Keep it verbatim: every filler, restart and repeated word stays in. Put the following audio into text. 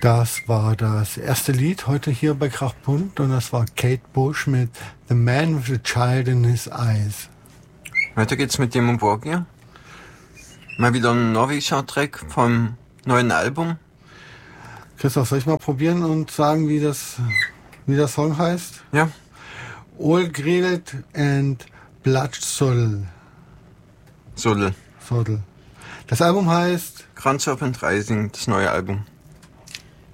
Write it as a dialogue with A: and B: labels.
A: Das war das erste Lied heute hier bei Krachbunt und das war Kate Bush mit The Man with the Child in His Eyes.
B: Weiter geht's mit dem Borgia. Mal wieder ein norwegischer Track vom neuen Album.
A: Christoph, soll ich mal probieren und sagen, wie das, wie der Song heißt?
B: Ja.
A: Olgredet and Bloodsoul.
B: Soll.
A: Soll. Das Album heißt
B: Grand Serpent Rising, das neue Album.